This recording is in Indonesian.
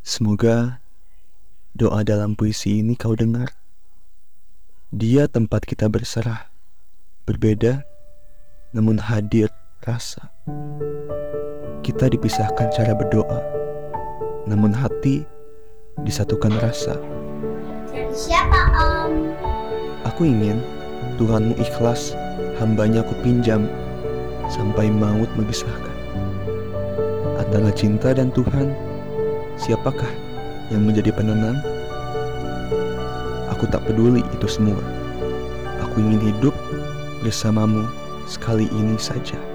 Semoga doa dalam puisi ini kau dengar. Dia tempat kita berserah, berbeda namun hadir rasa. Kita dipisahkan cara berdoa, namun hati disatukan rasa. Dari siapa, Om? Aku ingin Tuhanmu ikhlas, hambanya ku pinjam sampai maut memisahkan. Antara cinta dan Tuhan, siapakah yang menjadi penenang? Aku tak peduli itu semua. Aku ingin hidup bersamamu sekali ini saja.